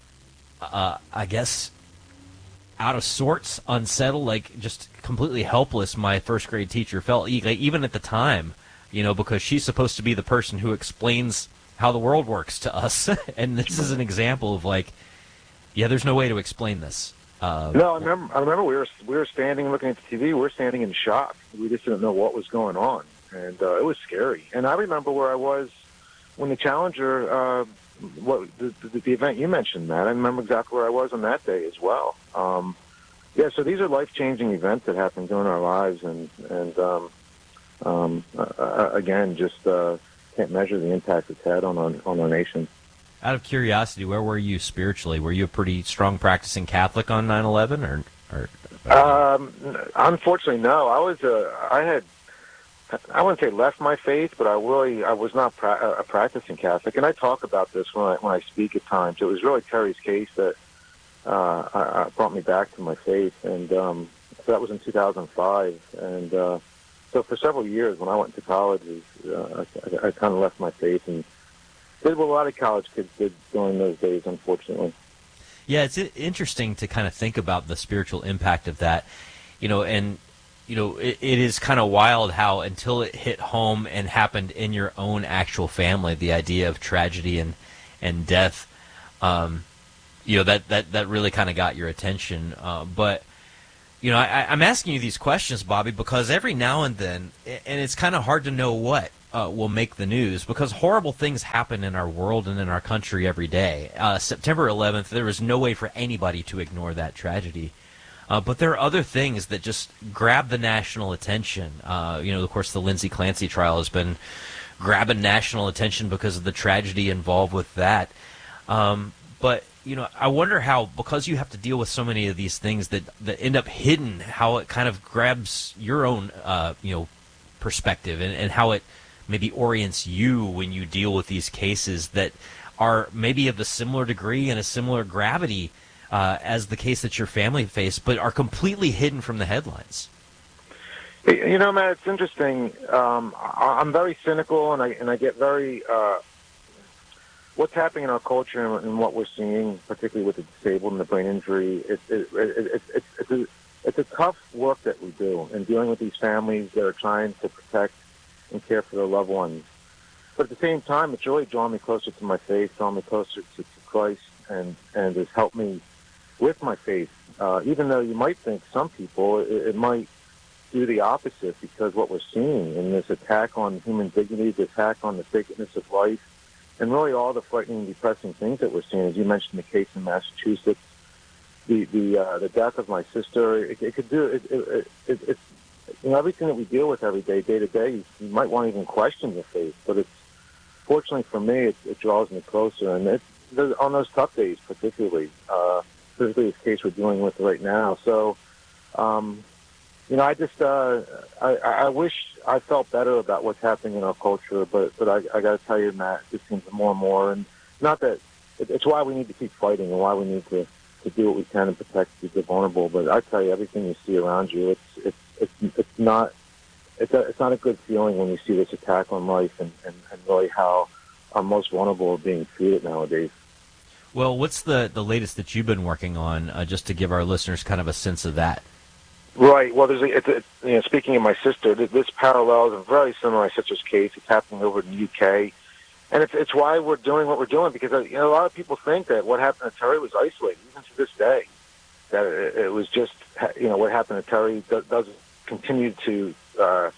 Speaker 1: uh, I guess out of sorts, unsettled, like just completely helpless my first grade teacher felt, even at the time, you know, because she's supposed to be the person who explains how the world works to us. And this is an example of like, yeah, there's no way to explain this. Uh,
Speaker 15: no, I remember, I remember we were, we were standing looking at the T V, we were standing in shock. We just didn't know what was going on. And uh, it was scary. And I remember where I was when the Challenger, uh, what the, the, the event you mentioned, Matt, I remember exactly where I was on that day as well. Um, yeah, so these are life-changing events that happen during our lives, and and um, um, uh, again, just uh, can't measure the impact it's had on our, on our nation.
Speaker 1: Out of curiosity, where were you spiritually? Were you a pretty strong practicing Catholic on nine eleven, or, or?
Speaker 15: Um, unfortunately, no. I was a, I had, I wouldn't say left my faith, but I really, I was not pra- a practicing Catholic. And I talk about this when I, when I speak at times. It was really Terry's case that uh, I, I brought me back to my faith. And um, so that was in two thousand five. And uh, so for several years when I went to college, uh, I, I kind of left my faith and did what a lot of college kids did during those days, unfortunately.
Speaker 1: Yeah, it's interesting to kind of think about the spiritual impact of that, you know, and, you know, it, it is kind of wild how until it hit home and happened in your own actual family, the idea of tragedy and, and death, um, you know, that, that, that really kind of got your attention. Uh, but, you know, I, I'm asking you these questions, Bobby, because every now and then, and it's kind of hard to know what, Uh, will make the news because horrible things happen in our world and in our country every day. Uh, September eleventh, there is no way for anybody to ignore that tragedy. Uh, but there are other things that just grab the national attention. Uh, you know, of course, the Lindsay Clancy trial has been grabbing national attention because of the tragedy involved with that. Um, but, you know, I wonder how, because you have to deal with so many of these things that, that end up hidden, how it kind of grabs your own, uh, you know, perspective and, and how it maybe orients you when you deal with these cases that are maybe of a similar degree and a similar gravity uh, as the case that your family faced, but are completely hidden from the headlines.
Speaker 15: You know, Matt, it's interesting. Um, I'm very cynical, and I and I get very uh, what's happening in our culture and, and what we're seeing, particularly with the disabled and the brain injury. It, it, it, it, it, it's a it's a tough work that we do in dealing with these families that are trying to protect and care for their loved ones. But at the same time, it's really drawn me closer to my faith, drawn me closer to, to Christ, and, and has helped me with my faith. Uh, even though you might think some people, it, it might do the opposite, because what we're seeing in this attack on human dignity, the attack on the sacredness of life, and really all the frightening and depressing things that we're seeing, as you mentioned the case in Massachusetts, the the, uh, the death of my sister, it, it could do, it, it, it, it's, you know, everything that we deal with every day, day to day, you, you might want to even question your faith. But it's, fortunately for me, it, it draws me closer. And it's on those tough days, particularly, uh, particularly this case we're dealing with right now. So, um, you know, I just, uh, I, I wish I felt better about what's happening in our culture. But, but I, I got to tell you, Matt, it seems more and more. And not that, it, it's why we need to keep fighting and why we need to, to do what we can and protect the vulnerable. But I tell you, everything you see around you, it's, it's, It's it's not it's a, it's not a good feeling when you see this attack on life and, and, and really how our most vulnerable are being treated nowadays.
Speaker 1: Well, what's the, the latest that you've been working on, uh, just to give our listeners kind of a sense of that?
Speaker 15: Right. Well, there's a, it's a, you know, speaking of my sister, this parallels a very similar to my sister's case. It's happening over in the U K, and it's it's why we're doing what we're doing, because you know, a lot of people think that what happened to Terry was isolated, even to this day. That it, it was just, you know, what happened to Terry doesn't continue to, uh,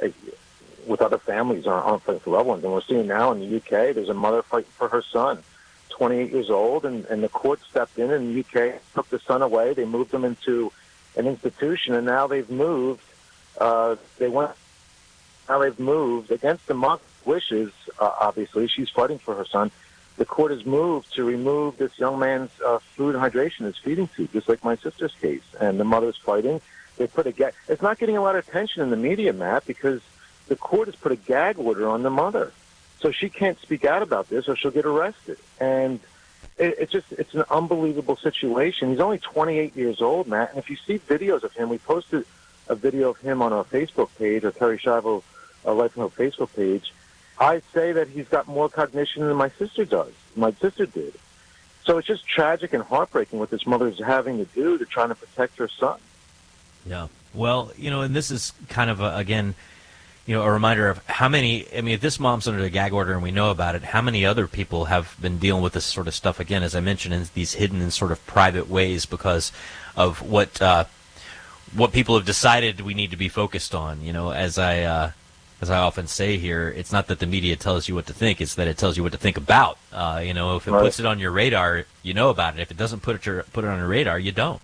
Speaker 15: with other families aren't, aren't fighting for loved ones. And we're seeing now in the U K, there's a mother fighting for her son, twenty-eight years old, and, and the court stepped in in the U K, took the son away. They moved him into an institution, and now they've moved, uh, they went, now they've moved against the mother's wishes, uh, obviously. She's fighting for her son. The court has moved to remove this young man's uh, food and hydration, his feeding tube, just like my sister's case. And the mother's fighting. They put a gag. It's not getting a lot of attention in the media, Matt, because the court has put a gag order on the mother, so she can't speak out about this, or she'll get arrested. And it, it's just it's an unbelievable situation. He's only twenty-eight years old, Matt, and if you see videos of him, we posted a video of him on our Facebook page, or Terry Schiavo uh, Life and Hope Facebook page. I'd say that he's got more cognition than my sister does. My sister did. So it's just tragic and heartbreaking what this mother's having to do to try to protect her son.
Speaker 1: Yeah. Well, you know, and this is kind of, a, again, you know, a reminder of how many, I mean, if this mom's under a gag order and we know about it, how many other people have been dealing with this sort of stuff, again, as I mentioned, in these hidden and sort of private ways because of what uh, what people have decided we need to be focused on. You know, as I, uh, as I often say here, it's not that the media tells you what to think, it's that it tells you what to think about. Uh, you know, if it
Speaker 15: right.
Speaker 1: puts it on your radar, you know about it. If it doesn't put it, your, put it on your radar, you don't.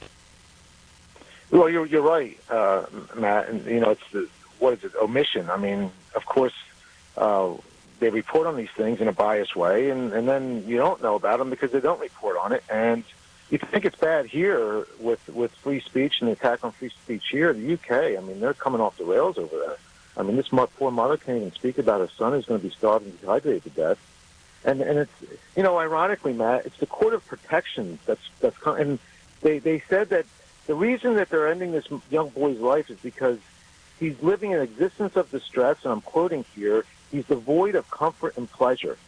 Speaker 15: Well, you're you're right, uh, Matt. And you know, it's the, what is it? Omission. I mean, of course, uh, they report on these things in a biased way, and, and then you don't know about them because they don't report on it. And you think it's bad here with, with free speech and the attack on free speech here in the U K. I mean, they're coming off the rails over there. I mean, this mo- poor mother can't even speak about her son who's going to be starved and dehydrated to death. And and it's, you know, ironically, Matt, it's the Court of Protection that's, that's con- and they, they said that the reason that they're ending this young boy's life is because he's living an existence of distress, and I'm quoting here, he's devoid of comfort and pleasure.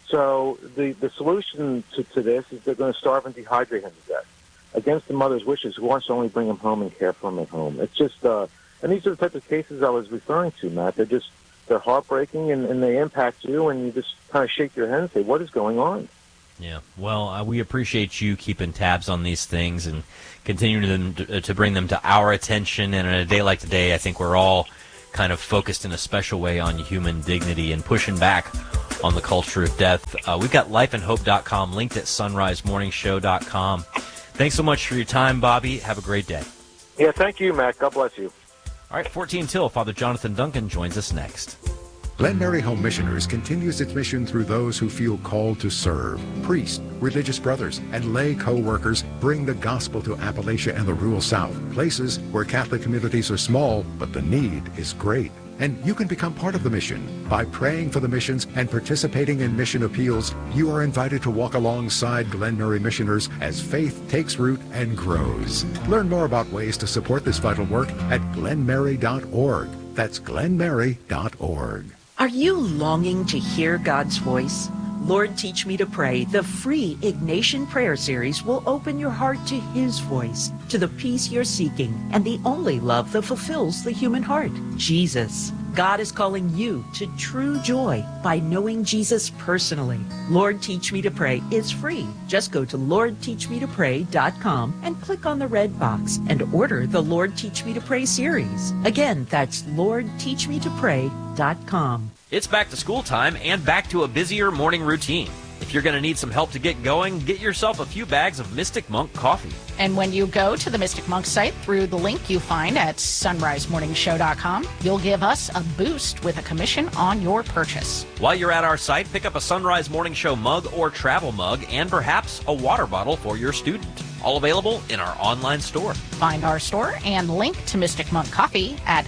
Speaker 15: So the, the solution to, to this is they're going to starve and dehydrate him to death against the mother's wishes, who wants to only bring him home and care for him at home. It's just, uh, and these are the types of cases I was referring to, Matt. They're just, they're heartbreaking, and, and they impact you, and you just kind of shake your head and say, what is going on?
Speaker 1: Yeah, well, uh, we appreciate you keeping tabs on these things and continuing them to, to bring them to our attention. And on a day like today, I think we're all kind of focused in a special way on human dignity and pushing back on the culture of death. Uh, we've got life and hope dot com linked at sunrise morning show dot com. Thanks so much for your time, Bobby. Have a great day.
Speaker 15: Yeah, thank you, Matt. God bless you.
Speaker 1: All right, fourteen till, Father Jonathan Duncan joins us next.
Speaker 8: Glen Mary Home Missioners continues its mission through those who feel called to serve. Priests, religious brothers, and lay co-workers bring the gospel to Appalachia and the rural South, places where Catholic communities are small, but the need is great. And you can become part of the mission. By praying for the missions and participating in mission appeals, you are invited to walk alongside Glen Mary missioners as faith takes root and grows. Learn more about ways to support this vital work at glen mary dot org. That's glen mary dot org.
Speaker 10: Are you longing to hear God's voice? Lord, Teach Me to Pray, the free Ignatian Prayer Series, will open your heart to His voice, to the peace you're seeking, and the only love that fulfills the human heart, Jesus. God is calling you to true joy by knowing Jesus personally. Lord, Teach Me to Pray is free. Just go to lord teach me to pray dot com and click on the red box and order the Lord, Teach Me to Pray series. Again, that's lord teach me to pray dot com.
Speaker 1: It's back to school time and back to a busier morning routine. If you're going to need some help to get going, get yourself a few bags of Mystic Monk coffee.
Speaker 2: And when you go to the Mystic Monk site through the link you find at sunrise morning show dot com, you'll give us a boost with a commission on your purchase.
Speaker 1: While you're at our site, pick up a Sunrise Morning Show mug or travel mug and perhaps a water bottle for your student. All available in our online store.
Speaker 2: Find our store and link to Mystic Monk Coffee at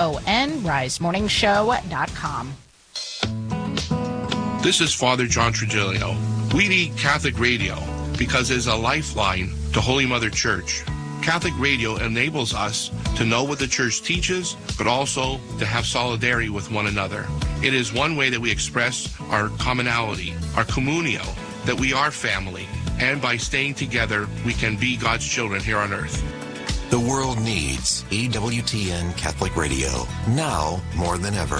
Speaker 2: sunrise morning show dot com.
Speaker 16: This is Father John Trigilio. We need Catholic radio because it's a lifeline to Holy Mother Church. Catholic radio enables us to know what the Church teaches, but also to have solidarity with one another. It is one way that we express our commonality, our communio, that we are family, and by staying together, we can be God's children here on earth.
Speaker 17: The world needs E W T N Catholic Radio, now more than ever.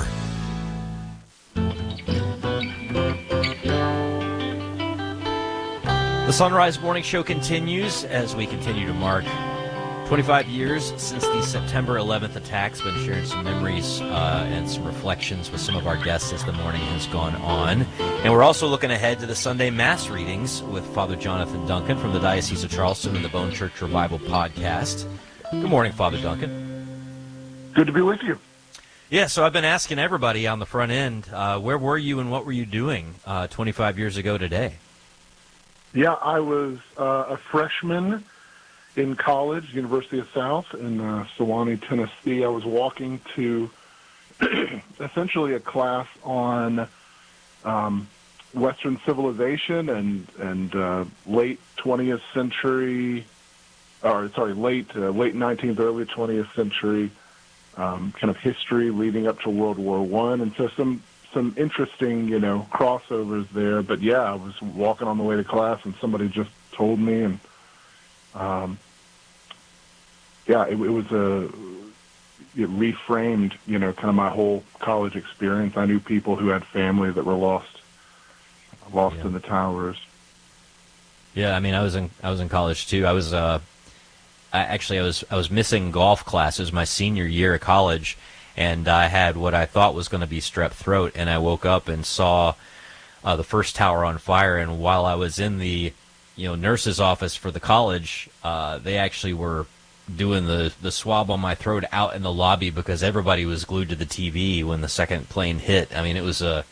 Speaker 1: The Sunrise Morning Show continues as we continue to mark twenty-five years since the September eleventh attacks. Been sharing some memories uh, and some reflections with some of our guests as the morning has gone on. And we're also looking ahead to the Sunday Mass readings with Father Jonathan Duncan from the Diocese of Charleston and the Bone Church Revival podcast. Good morning, Father Duncan.
Speaker 18: Good to be with you.
Speaker 1: Yeah, so I've been asking everybody on the front end, uh, where were you and what were you doing uh, twenty-five years ago today?
Speaker 18: Yeah, I was uh, a freshman in college, University of South in uh, Sewanee, Tennessee. I was walking to essentially a class on um, Western civilization and and uh, late twentieth century, or sorry, late uh, late nineteenth, early twentieth century um, kind of history leading up to World War One, and so some. Some interesting, you know, crossovers there. But yeah, I was walking on the way to class, and somebody just told me, and um, yeah, it, it was a it reframed, you know, kind of my whole college experience. I knew people who had family that were lost, lost
Speaker 1: yeah.
Speaker 18: in the towers.
Speaker 1: Yeah, I mean, I was in I was in college too. I was uh, I, actually I was I was missing golf classes my senior year of college. And I had what I thought was going to be strep throat, and I woke up and saw uh, the first tower on fire. And while I was in the, you know, nurse's office for the college, uh, they actually were doing the, the swab on my throat out in the lobby because everybody was glued to the T V when the second plane hit. I mean, it was a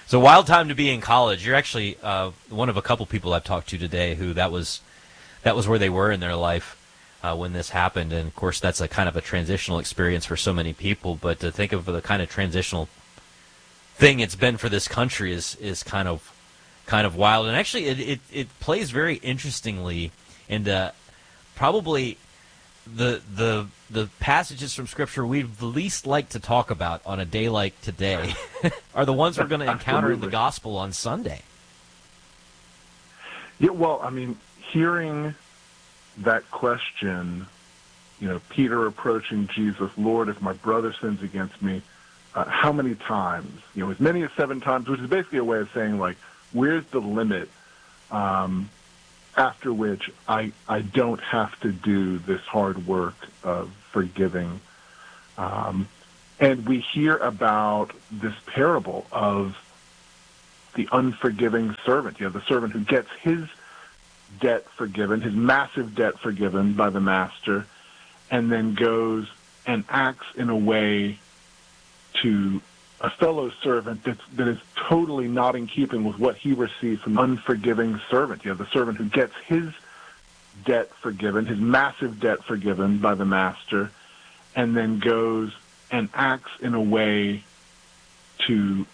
Speaker 1: It's a wild time to be in college. You're actually uh, one of a couple people I've talked to today who that was that was where they were in their life uh, when this happened. And, of course, that's a kind of a transitional experience for so many people. But to think of the kind of transitional thing it's been for this country is is kind of kind of wild. And actually, it, it, it plays very interestingly into probably the the the passages from Scripture we'd least like to talk about on a day like today are the ones we're going to encounter in the gospel on Sunday.
Speaker 18: Yeah, well, I mean, hearing that question, you know, Peter approaching Jesus, Lord, if my brother sins against me, uh, how many times? You know, as many as seven times, which is basically a way of saying, like, where's the limit um, after which I I don't have to do this hard work of forgiving. Um, and we hear about this parable of the unforgiving servant, you know, the servant who gets his debt forgiven, his massive debt forgiven by the master, and then goes and acts in a way to a fellow servant that's, that is totally not in keeping with what he received from the unforgiving servant, you know, the servant who gets his debt forgiven, his massive debt forgiven by the master, and then goes and acts in a way to